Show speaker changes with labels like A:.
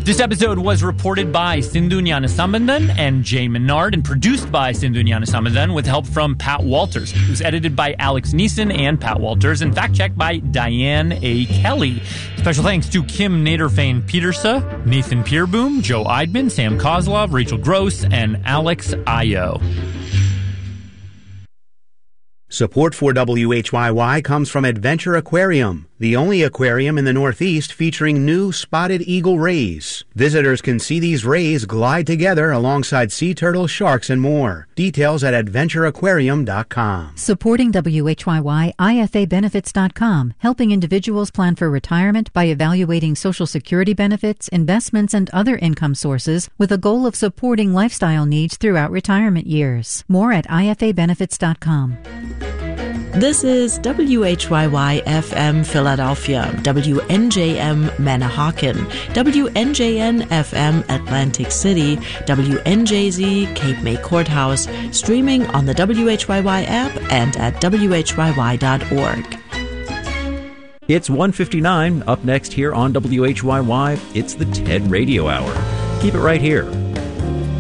A: This episode was reported by Sindhu Gnanasambandhan and Jay Menard and produced by Sindhu Gnanasambandhan with help from Pat Walters. It was edited by Alex Neeson and Pat Walters and fact-checked by Diane A. Kelly. Special thanks to Kim Naderfane-Petersa, Nathan Pierboom, Joe Eidman, Sam Kozlov, Rachel Gross, and Alex Ayo.
B: Support for WHYY comes from Adventure Aquarium, the only aquarium in the Northeast featuring new spotted eagle rays. Visitors can see these rays glide together alongside sea turtles, sharks, and more. Details at adventureaquarium.com.
C: Supporting WHYY, IFAbenefits.com, helping individuals plan for retirement by evaluating Social Security benefits, investments, and other income sources with a goal of supporting lifestyle needs throughout retirement years. More at IFAbenefits.com.
D: This is WHYY-FM Philadelphia, WNJM Manahawkin, WNJN-FM Atlantic City, WNJZ Cape May Courthouse, streaming on the WHYY app and at WHYY.org.
E: It's 1:59. Up next here on WHYY, it's the TED Radio Hour. Keep it right here.